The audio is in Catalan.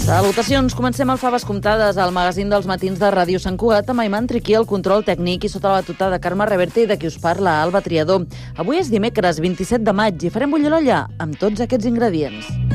Salutacions, comencem el Faves Comptades, al magazín dels matins de Ràdio Sant Cugat, amb Ayman Triquí, el control tècnic, i sota la batuta de Carme Reverte i de qui us parla, Alba Triador. Avui és dimecres 27 de maig i farem bullir l'olla amb tots aquests ingredients.